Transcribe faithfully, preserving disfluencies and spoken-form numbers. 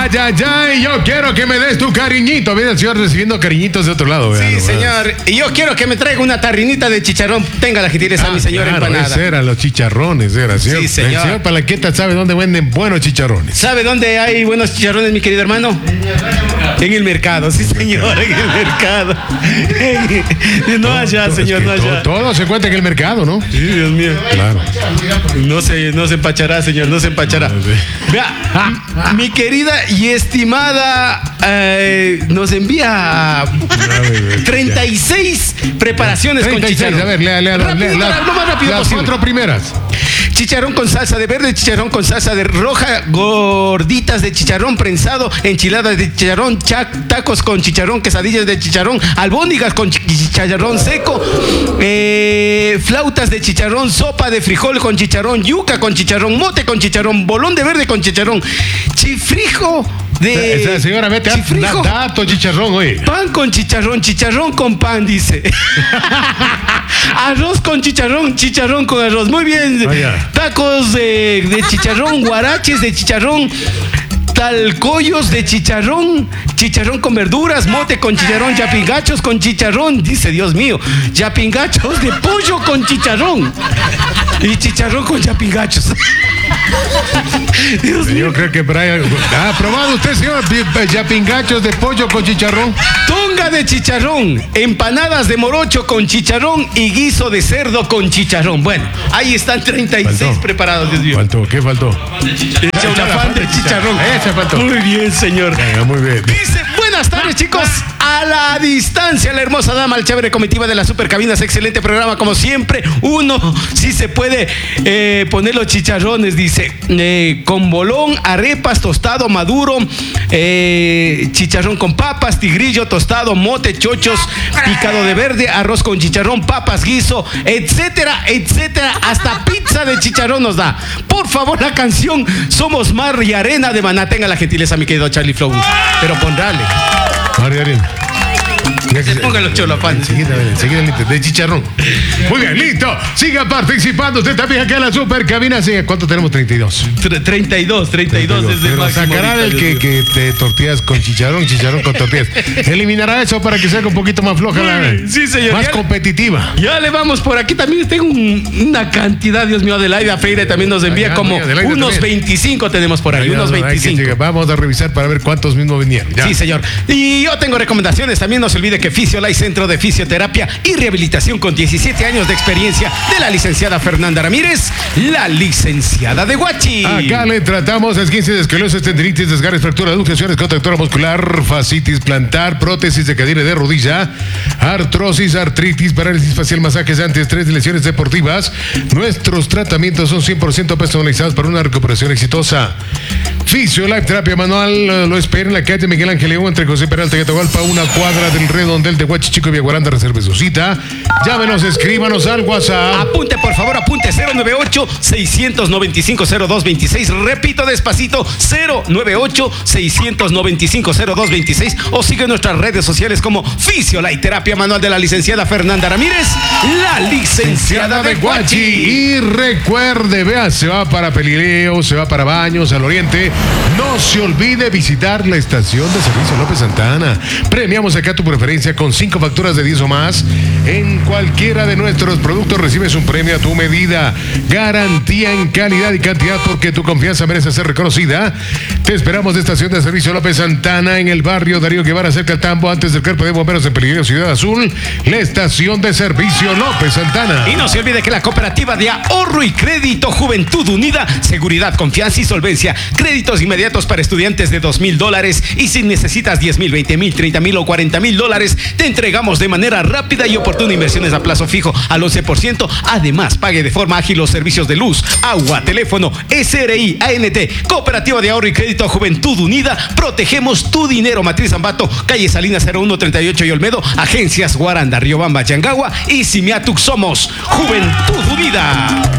Ay, ay, ay, yo quiero que me des tu cariñito. Mira el señor recibiendo cariñitos de otro lado. Sí, vean, señor. Y yo quiero que me traiga una tarrinita de chicharrón. Tenga la gentileza, ah, mi señor, claro, empanada. Esos eran los chicharrones, era, señor. Sí, señor. El señor Palaqueta sabe dónde venden buenos chicharrones. ¿Sabe dónde hay buenos chicharrones, mi querido hermano? En el mercado, sí, señor, en el mercado. No allá, señor, no allá. Todo, todo se cuenta en el mercado, ¿no? Sí, Dios mío. Claro. No se, no se empachará, señor, no se empachará. Vea, mi querida y estimada eh, nos envía treinta y seis preparaciones treinta y seis, con chicharrón. a ver, lea, lea, Rápido, lea, lo más rápido las posible. cuatro primeras. Chicharrón con salsa de verde, chicharrón con salsa de roja, gorditas de chicharrón prensado, enchiladas de chicharrón, chac, tacos con chicharrón, quesadillas de chicharrón, albóndigas con chicharrón seco, eh, flautas de chicharrón, sopa de frijol con chicharrón, yuca con chicharrón, mote con chicharrón, bolón de verde con chicharrón, chifrijo de... Esa señora, vete a chifrijo, dato chicharrón, oye. pan con chicharrón, chicharrón con pan, dice. Arroz con chicharrón, chicharrón con arroz. Muy bien. Oh, yeah. Tacos de, de chicharrón, guaraches de chicharrón, talcoyos de chicharrón, chicharrón con verduras, mote con chicharrón, yapingachos con chicharrón, dice, Dios mío, yapingachos de pollo con chicharrón y chicharrón con yapingachos. Dios mío. Yo creo que Brian... ¿Ha probado usted, señor? Yapingachos de pollo con chicharrón. Tonga de chicharrón, empanadas de morocho con chicharrón y guiso de cerdo con chicharrón. Bueno, ahí están treinta y seis Faltó. preparados, Dios mío. ¿Faltó? ¿Qué faltó? El chaulafán de chicharrón. Ese faltó. Muy bien, señor. Venga, muy bien. Dice, buenas tardes, chicos. A la distancia, la hermosa dama, la chévere comitiva de las supercabinas. Excelente programa, como siempre. Uno, sí se puede eh, poner los chicharrones, dice. Eh, con bolón, arepas, tostado, maduro, eh, chicharrón con papas, tigrillo, tostado, mote, chochos, picado de verde, arroz con chicharrón, papas, guiso, etcétera, etcétera. Hasta pizza de chicharrón nos da. Por favor, la canción Somos Mar y Arena de Maná. Tenga la gentileza, mi querido Charlie Flow. Pero ponrale. María Arena. Se pongan los cholapanes. Enseguida, enseguida, de chicharrón. Muy bien, listo. Siga participando. Usted también acá en la super cabina. ¿Cuánto tenemos? treinta y dos. treinta y dos, treinta y dos desde el Pero máximo. sacará del que, que te tortillas con chicharrón, chicharrón con tortillas. Eliminará eso para que sea un poquito más floja, la, Sí, señor. más Ya- competitiva. Ya le vamos por aquí. También tengo un- una cantidad, Dios mío. Adelaida Freire también nos envía Ajá, como Adelaida unos también. veinticinco tenemos por ahí, Ya, unos no, hay que veinticinco. llegar. Vamos a revisar para ver cuántos mismos vinieron. Ya. Sí, señor. Y yo tengo recomendaciones. También no se olvide que Fisiolay, Centro de Fisioterapia y Rehabilitación con diecisiete años de experiencia de la licenciada Fernanda Ramírez, la licenciada de Huachi. Acá le tratamos esguinces, escoliosis, tendinitis, desgarres, fracturas, luxaciones, contractura muscular, fascitis plantar, prótesis de cadera y de rodilla, artrosis, artritis, parálisis facial, masajes antiestrés y lesiones deportivas. Nuestros tratamientos son cien por ciento personalizados para una recuperación exitosa. Fisiolife, terapia manual, eh, lo espera en la calle Miguel Ángel León, entre José Peralta y Atahualpa, una cuadra del Redondel de Huachichico y Villaguaranda. Reserve su cita. Llámenos, escríbanos al WhatsApp. Apunte, por favor, apunte cero nueve ocho, seis nueve cinco, cero dos dos seis. Repito despacito, cero nueve ocho, seis nueve cinco, cero dos dos seis. O sigue en nuestras redes sociales como Fisiolay, terapia manual de la licenciada Fernanda Ramírez, la licenciada de Huachi. Y recuerde, vea, se va para Pelileo, se va para Baños, al oriente. No se olvide visitar la estación de servicio López Santana. Premiamos acá tu preferencia con cinco facturas de diez o más. En cualquiera de nuestros productos recibes un premio a tu medida. Garantía en calidad y cantidad, porque tu confianza merece ser reconocida. Te esperamos de estación de servicio López Santana en el barrio Darío Guevara, cerca del Tambo, antes del Cuerpo de Bomberos en Pelileo, Ciudad Azul. La estación de servicio López Santana. Y no se olvide que la cooperativa de ahorro y crédito Juventud Unida, seguridad, confianza y solvencia, créditos inmediatos para estudiantes de dos mil dólares, y si necesitas diez mil, veinte mil, treinta mil o cuarenta mil dólares, te entregamos de manera rápida y oportuna inversiones a plazo fijo al once por ciento. Además, pague de forma ágil los servicios de luz, agua, teléfono, S R I, A N T, cooperativa de ahorro y crédito Juventud Unida. Protegemos tu dinero. Matriz Ambato, calle Salinas cero uno treinta y ocho y Olmedo, agencias Guaranda, Riobamba, Yangagua y Simiatuc. Somos Juventud Unida.